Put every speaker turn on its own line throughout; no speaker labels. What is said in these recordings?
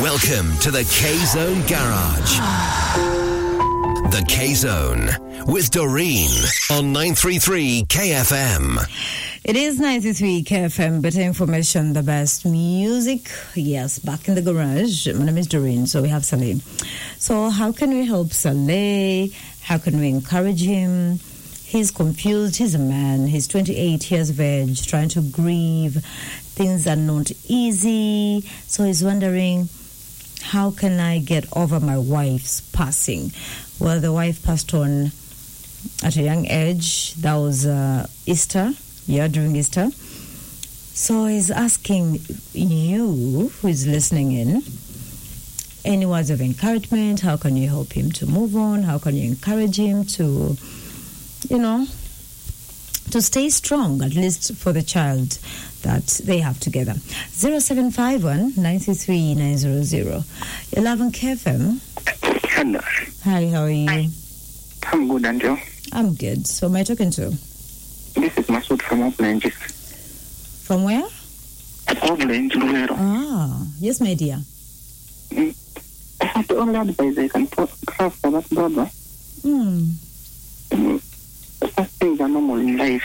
Welcome to the K-Zone Garage. The K-Zone with Doreen on 933 KFM.
It is 93 KFM, better information, the best music. Yes, back in the garage. My name is Doreen, so we have Saleh. So how can we help Saleh? How can we encourage him? He's confused. He's a man. He's 28 years of age, trying to grieve. Things are not easy. So he's wondering, how can I get over my wife's passing? Well, the wife passed on at a young age. That was Easter. Yeah, during Easter. So he's asking you, who is listening in, any words of encouragement? How can you help him to move on? How can you encourage him to, to stay strong, at least for the child that they have together? 0751 933 900. 11 KFM.
Hello.
Hi, how are you?
Hi. I'm good, and you?
I'm good. So who am I talking to?
This is Masood from Oakland.
From where?
Oakland, Luero.
Ah, yes, my dear.
The only advice I can have for that brother. Such things are normal in life.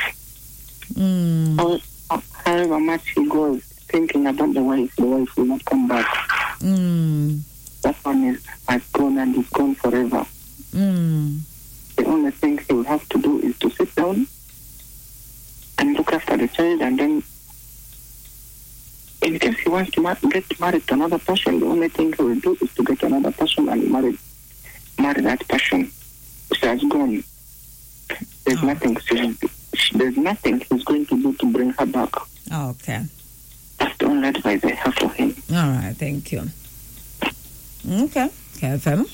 However much he goes thinking about the wife will not come back. That one has gone and is gone forever. The only thing he will have to do is to sit down and look after the child, and then in case he wants to get married to another person, the only thing he will do is to get another person and marry that person. She has gone. There's nothing he's going to do to bring her back.
Oh, okay.
That's the only advice I have for him.
All right, thank you. Okay, KFM.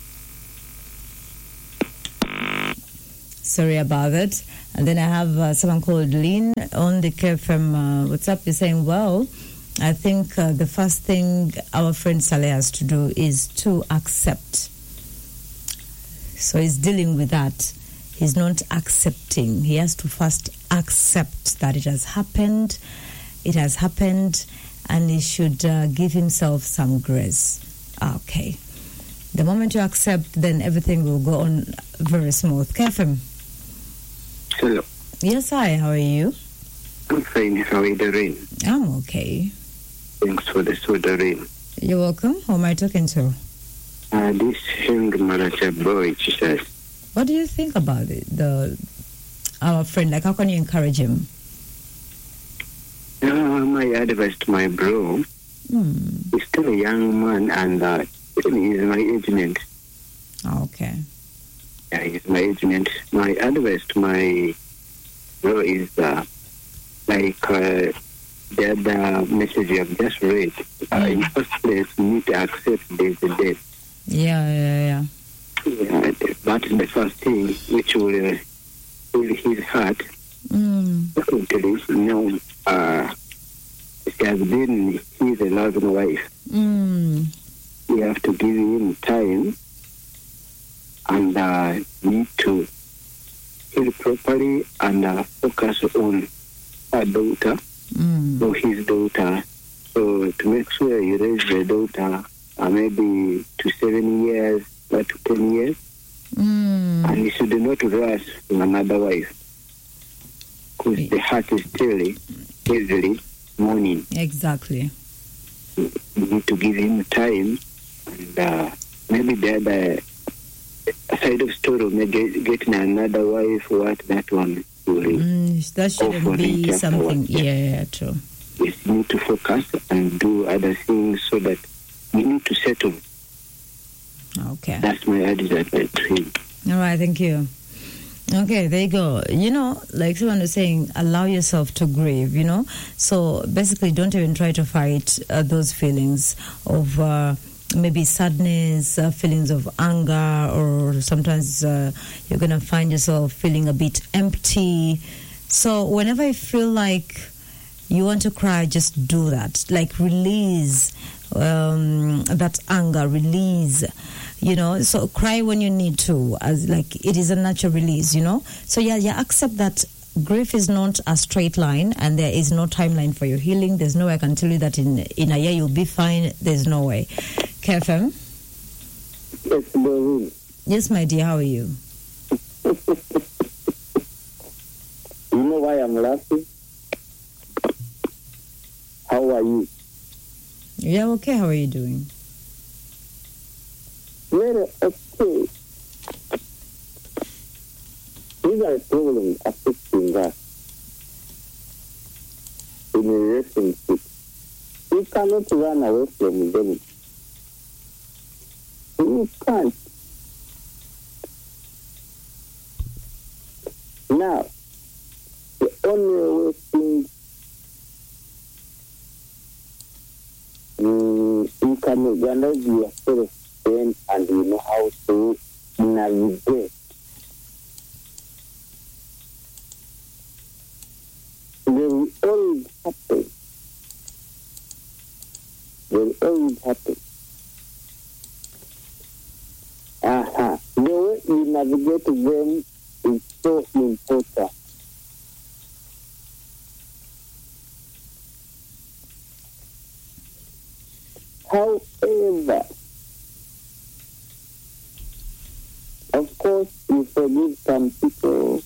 Sorry about that. And then I have someone called Lynn on the KFM WhatsApp. He's saying, well, I think the first thing our friend Saleh has to do is to accept. So he's dealing with that. He's not accepting. He has to first accept that it has happened. It has happened, and he should give himself some grace. Okay. The moment you accept, then everything will go on very smooth. KFM.
Hello.
Yes, hi. How are you?
I'm fine. How are you doing?
I'm okay.
Thanks for the soda rain.
You're welcome. Who am I talking to?
This young Maracha boy, she says.
What do you think about it? Our friend, like, how can you encourage him?
My advice to my bro, he's still a young man, and he's my agent.
Okay.
Yeah, he's my agent. My advice to my bro is like the other message you have just read. In the first place, we need to accept there's a death.
Yeah.
That is the first thing which will heal his heart. Secondly, he has been his loving wife. We have to give him time and need to heal properly and focus on her daughter, or his daughter. So to make sure you raise the daughter maybe to 7 years or to 10 years, and you should not rush to another wife, because the heart is still easily mourning.
Exactly.
You need to give him time, and maybe the other side of story, maybe getting another wife, that one will
that shouldn't be something. Yeah, true.
You need to focus and do other things so that you need to settle.
Okay.
That's my advice to him.
All right, thank you. Okay, there you go. Like someone was saying, allow yourself to grieve, So basically, don't even try to fight those feelings of maybe sadness, feelings of anger, or sometimes you're going to find yourself feeling a bit empty. So whenever you feel like you want to cry, just do that. Like release that anger, release, so cry when you need to, as like it is a natural release, So yeah, accept that Grief is not a straight line, and there is no timeline for your healing. There's no way I can tell you that in a year you'll be fine. There's no way. KFM?
Yes, Doreen.
Yes, my dear, how are you?
You know why I'm laughing? How are you?
Yeah, okay. How are you doing?
Very okay. These are problems affecting us in a relationship. You cannot run away from them. You can't. Now, the only way things you can organize yourself then, and you know how to navigate. There will always happen. The way you navigate them is so important. However, of course, you forgive some people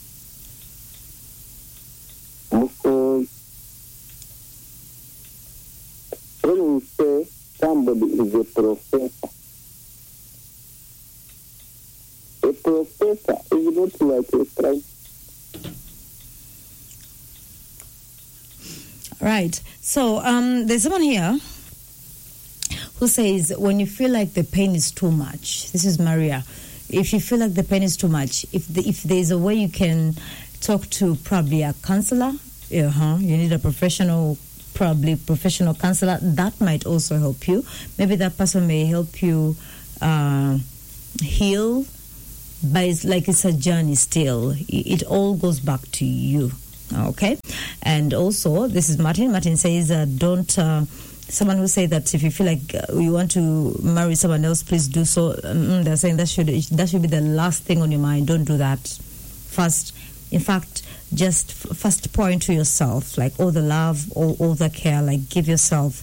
because when we say somebody is a professor is not like a friend.
Right. So there's someone here who says, when you feel like the pain is too much, this is Maria, if you feel like the pain is too much, if there's a way you can talk to probably a counselor, you need a professional counselor, that might also help you. Maybe that person may help you heal, but it's a journey still. It all goes back to you. Okay? And also, this is Martin. Martin says, someone who say that if you feel like you want to marry someone else, please do so. They're saying that should be the last thing on your mind. Don't do that. First, in fact, just first pour into yourself, like all the love, all the care, like give yourself,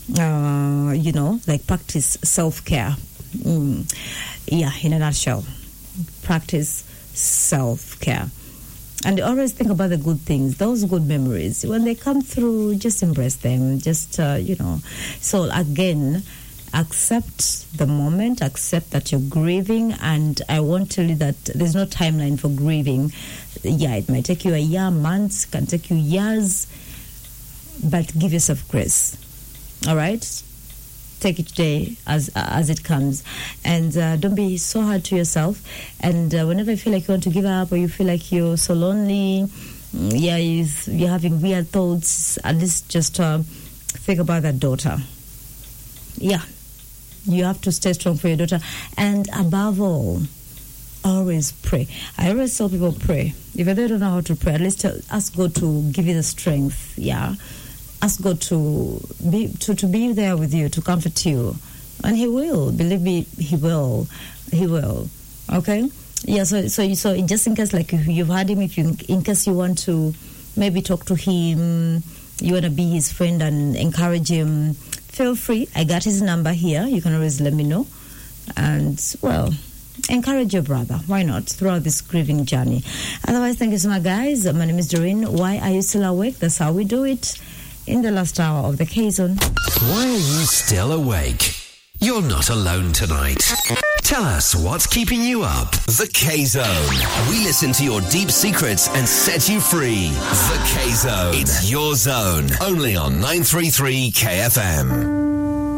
like practice self-care. Yeah, in a nutshell, practice self-care. And always think about the good things, those good memories. When they come through, just embrace them. Just, So again, accept the moment, accept that you're grieving. And I won't tell you that there's no timeline for grieving. Yeah, it might take you a year, months, can take you years. But give yourself grace. All right? Take each day as it comes, and don't be so hard to yourself. And whenever you feel like you want to give up, or you feel like you're so lonely, you're having weird thoughts, at least just think about that daughter. Yeah, you have to stay strong for your daughter, and above all, always pray. I always tell people, pray. If they don't know how to pray, at least ask God to give you the strength. Yeah. Ask God to be there with you, to comfort you. And He will. Believe me, He will. He will. Okay? Yeah, so just in case, like, if you've had him, in case you want to maybe talk to him, you want to be his friend and encourage him, feel free. I got his number here. You can always let me know. And, well, encourage your brother. Why not? Throughout this grieving journey. Otherwise, thank you so much, guys. My name is Doreen. Why are you still awake? That's how we do it. In the last hour of the K-Zone.
Why are you still awake? You're not alone tonight. Tell us what's keeping you up. The K-Zone. We listen to your deep secrets and set you free. The K-Zone. It's your zone. Only on 933 KFM.